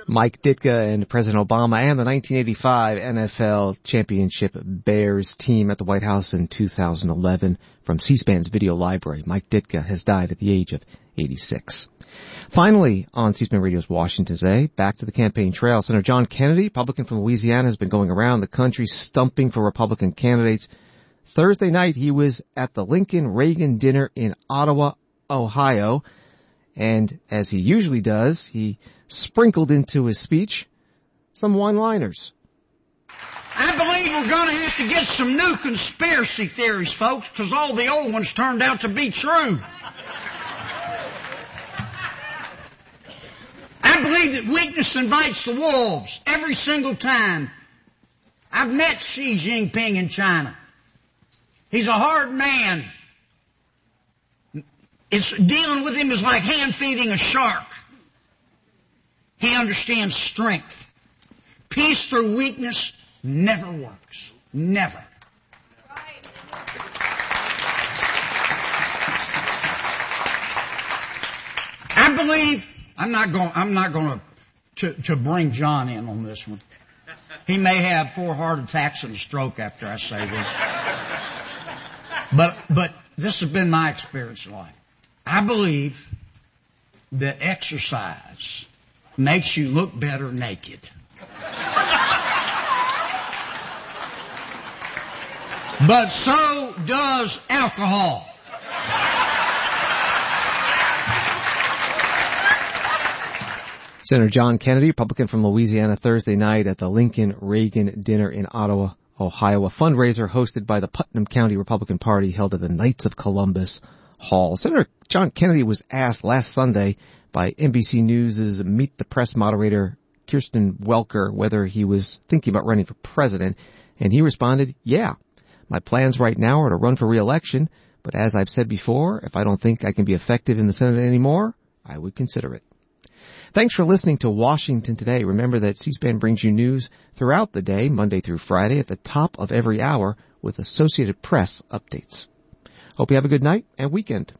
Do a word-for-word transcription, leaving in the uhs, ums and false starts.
Mike Ditka and President Obama and the nineteen eighty-five N F L Championship Bears team at the White House in two thousand eleven from C-SPAN's video library. Mike Ditka has died at the age of eighty-six. Finally, on C-SPAN Radio's Washington Today, back to the campaign trail. Senator John Kennedy, Republican from Louisiana, has been going around the country stumping for Republican candidates. Thursday night, he was at the Lincoln Reagan dinner in Ottawa, Ohio. And as he usually does, he sprinkled into his speech some one-liners. I believe we're going to have to get some new conspiracy theories, folks, because all the old ones turned out to be true. I believe that weakness invites the wolves every single time. I've met Xi Jinping in China. He's a hard man. It's, dealing with him is like hand-feeding a shark. He understands strength. Peace through weakness never works. Never. I believe, I'm not going, I'm not going to, to bring John in on this one. He may have four heart attacks and a stroke after I say this. But, but this has been my experience in life. I believe that exercise makes you look better naked. But so does alcohol. Senator John Kennedy, Republican from Louisiana, Thursday night at the Lincoln Reagan dinner in Ottawa, Ohio, a fundraiser hosted by the Putnam County Republican Party held at the Knights of Columbus Hall. Senator John Kennedy was asked last Sunday by N B C News' Meet the Press moderator Kirsten Welker whether he was thinking about running for president, and he responded, yeah, my plans right now are to run for re-election, but as I've said before, if I don't think I can be effective in the Senate anymore, I would consider it. Thanks for listening to Washington Today. Remember that C-SPAN brings you news throughout the day, Monday through Friday, at the top of every hour with Associated Press updates. Hope you have a good night and weekend.